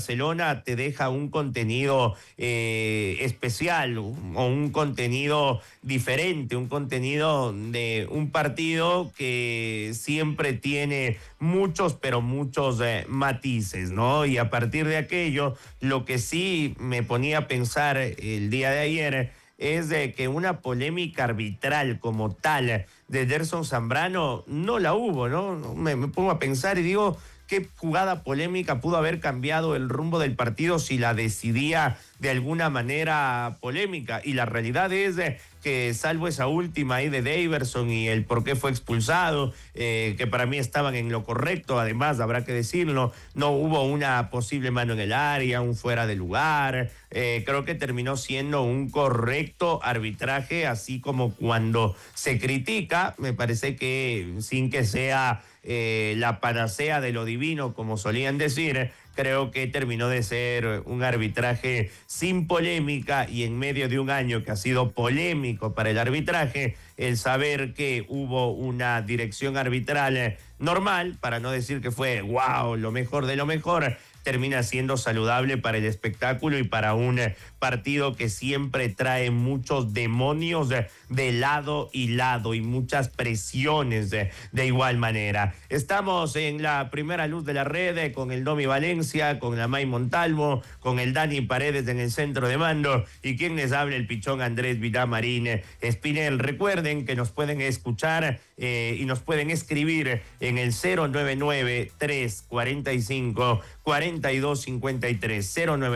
Barcelona te deja un contenido especial o un contenido diferente, un contenido de un partido que siempre tiene muchos, pero muchos matices, ¿no? Y a partir de aquello, lo que sí me ponía a pensar el día de ayer es de que una polémica arbitral como tal de Derson Zambrano no la hubo, ¿no? Me pongo a pensar y digo, ¿qué jugada polémica pudo haber cambiado el rumbo del partido si la decidía de alguna manera polémica? Y la realidad es que salvo esa última ahí de Daverson y el por qué fue expulsado, que para mí estaban en lo correcto, además habrá que decirlo, no hubo una posible mano en el área, un fuera de lugar, creo que terminó siendo un correcto arbitraje, así como cuando se critica, me parece que sin que sea la panacea de lo divino, como solían decir, creo que terminó de ser un arbitraje sin polémica y en medio de un año que ha sido polémico para el arbitraje, el saber que hubo una dirección arbitral normal, para no decir que fue wow, lo mejor de lo mejor, termina siendo saludable para el espectáculo y para un partido que siempre trae muchos demonios de lado y lado y muchas presiones de igual manera. Estamos en la primera luz de la red con el Domi Valencia, con la May Montalvo, con el Dani Paredes en el centro de mando y quien les habla el pichón Andrés Villamarín Espinel. Recuerden que nos pueden escuchar y nos pueden escribir en el 099-345-4253,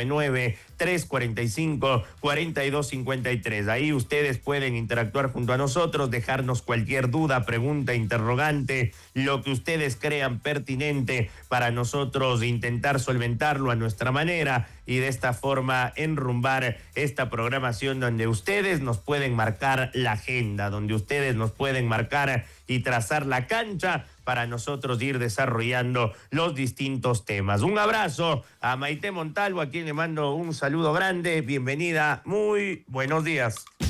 099-345-4253. Ahí ustedes pueden interactuar junto a nosotros, dejarnos cualquier duda, pregunta, interrogante, lo que ustedes crean pertinente para nosotros intentar solventarlo a nuestra manera y de esta forma enrumbar esta programación donde ustedes nos pueden marcar la agenda, donde ustedes nos pueden marcar y trazar la cancha para nosotros ir desarrollando los distintos temas. Un abrazo a Maite Montalvo, a quien le mando un saludo grande. Bienvenida, muy buenos días.